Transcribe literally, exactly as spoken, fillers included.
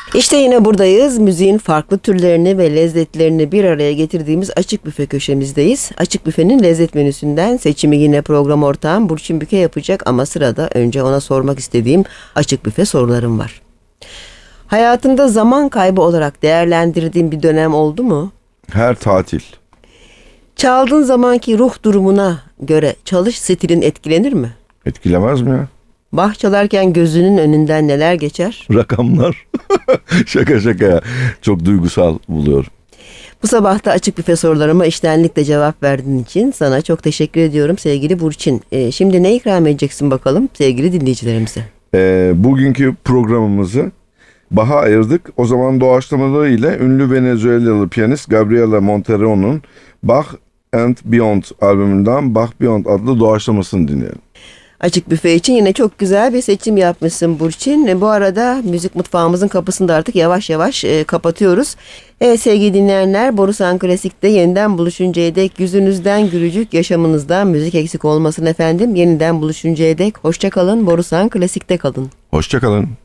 İşte yine buradayız. Müziğin farklı türlerini ve lezzetlerini bir araya getirdiğimiz Açık Büfe köşemizdeyiz. Açık Büfe'nin lezzet menüsünden seçimi yine program ortağım Burçin Büke yapacak ama sırada önce ona sormak istediğim Açık Büfe sorularım var. Hayatında zaman kaybı olarak değerlendirdiğin bir dönem oldu mu? Her tatil. Çaldığın zamanki ruh durumuna göre çalış stilin etkilenir mi? Etkilemez mi ya? Bach çalarken gözünün önünden neler geçer? Rakamlar. Şaka şaka ya. Çok duygusal buluyorum. Bu sabah da Açık Büfe sorularıma içtenlikle cevap verdiğin için sana çok teşekkür ediyorum sevgili Burçin. Ee, şimdi ne ikram edeceksin bakalım sevgili dinleyicilerimize? Ee, bugünkü programımızı Bach'a ayırdık. O zaman doğaçlamaları ile ünlü Venezuelalı piyanist Gabriela Montero'nun Bach and Beyond albümünden Bach Beyond adlı doğaçlamasını dinleyelim. Açık Büfe için yine çok güzel bir seçim yapmışsın Burçin. E, bu arada müzik mutfağımızın kapısını da artık yavaş yavaş e, kapatıyoruz. Evet sevgili dinleyenler, Borusan Klasik'te yeniden buluşuncaya dek yüzünüzden gülücük, yaşamınızdan müzik eksik olmasın efendim. Yeniden buluşuncaya dek hoşça kalın, Borusan Klasik'te kalın. Hoşça kalın.